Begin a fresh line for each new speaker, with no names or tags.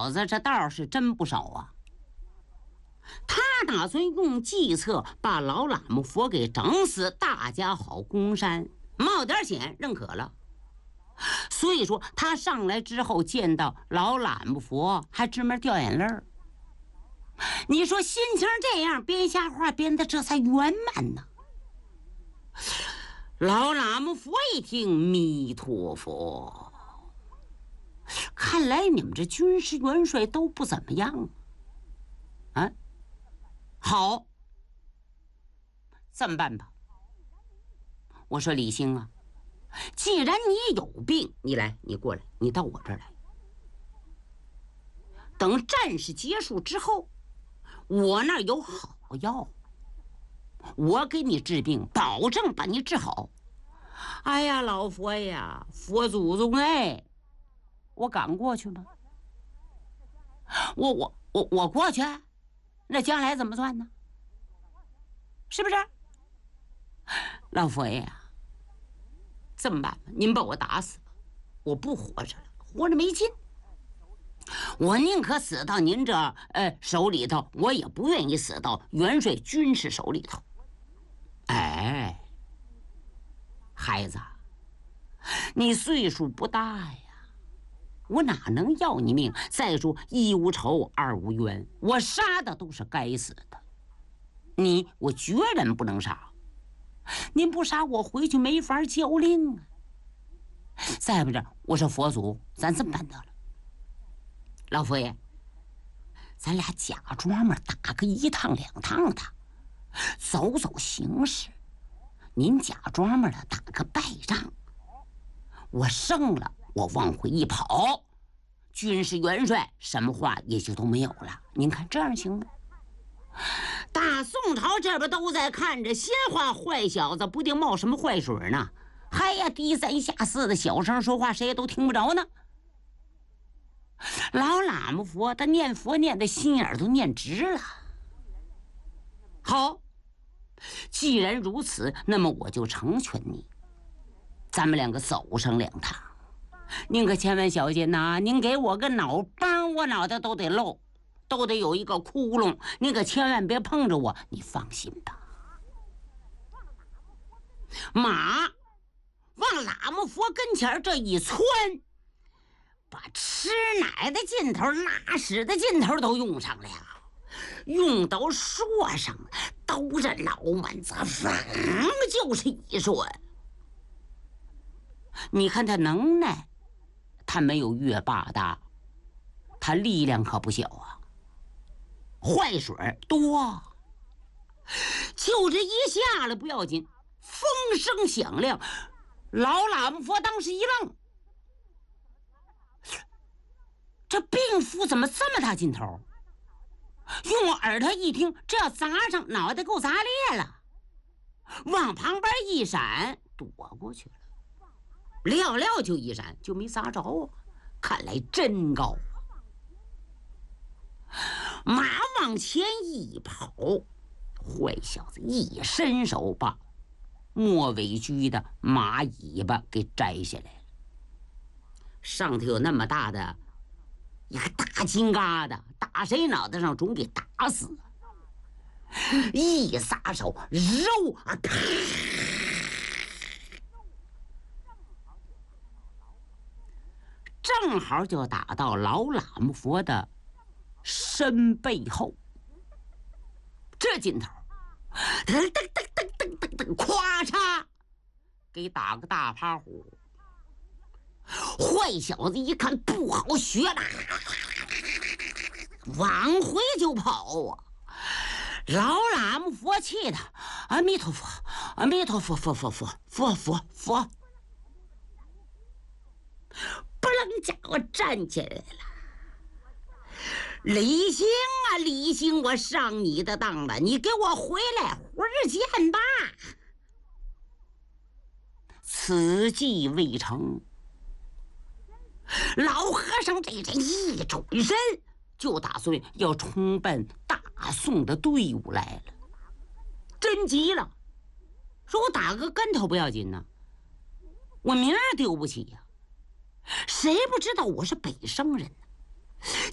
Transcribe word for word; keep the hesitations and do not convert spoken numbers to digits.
小子这道是真不少啊。他打算用计策把老喇嘛佛给整死，大家好攻山，冒点险认可了。所以说他上来之后见到老喇嘛佛还直门掉眼泪儿。你说心情这样，编瞎话编的这才圆满呢。老喇嘛佛一听，弥陀佛，看来你们这军师元帅都不怎么样啊。好，这么办吧。我说李兴啊，既然你有病，你来，你过来，你到我这儿来。等战事结束之后，我那儿有好药，我给你治病，保证把你治好。哎呀，老佛呀，佛祖宗哎，我敢过去吗？我我我我过去，那将来怎么算呢？是不是？老佛爷呀，这么办吧，您把我打死吧，我不活着了，活着没劲。我宁可死到您这呃手里头，我也不愿意死到元帅军事手里头。哎，孩子，你岁数不大呀，我哪能要你命？再说一无仇二无冤，我杀的都是该死的，你我决然不能杀。您不杀我，回去没法交令啊。再不着，我说佛祖，咱这么办得了，老佛爷，咱俩假装嘛，打个一趟两趟的，走走形势。您假装嘛的打个败仗，我胜了，我往回一跑，军事元帅什么话也就都没有了。您看这样行吗？大宋朝这边都在看着，先话坏小子不定冒什么坏水呢，还呀低三下四的小声说话，谁也都听不着呢。老喇嘛佛他念佛念的心眼都念直了。好，既然如此，那么我就成全你，咱们两个走上两趟。您可千万小心呐，您给我个脑帮，我脑袋都得漏，都得有一个窟窿，您可千万别碰着我，你放心吧。马往喇嘛佛跟前这一窜，把吃奶的劲头、拉屎的劲头都用上了，用到槊上，兜着老满子，反就是一槊。你看他能耐，他没有月霸大，他力量可不小啊。坏水多，就这一下来不要紧，风声响亮，老喇嘛佛当时一愣，这病夫怎么这么大劲头？用耳朵一听，这要砸上脑袋够砸裂了，往旁边一闪，躲过去了，料料就一闪，就没砸着啊！看来真高啊！马往前一跑，坏小子一伸手把莫尾驹的马尾巴给摘下来了，上头有那么大的一个大金疙瘩，打谁脑袋上总给打死。一撒手，肉啊，啪！正好就打到老喇嘛佛的身背后，这劲头，噔噔噔噔噔噔噔，咵嚓，给打个大趴虎。坏小子一看不好学了，往回就跑啊！老喇嘛佛气的，阿弥陀佛，阿弥陀佛，佛佛佛佛佛佛，不楞家伙站起来了。李兴啊，李兴，我上你的当了，你给我回来，回见吧。此计未成，老和尚这人一转身就打算要冲奔大宋的队伍来了，真急了，说我打个跟头不要紧呢，我名儿丢不起呀，谁不知道我是北生人呢？